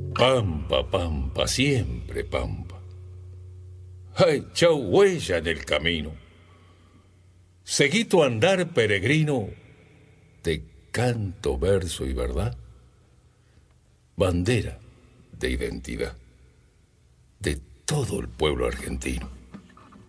Pampa, pampa, siempre pampa. Ay, chau huella en el camino. Seguí tu andar peregrino de canto, verso y verdad. Bandera de identidad de todo el pueblo argentino.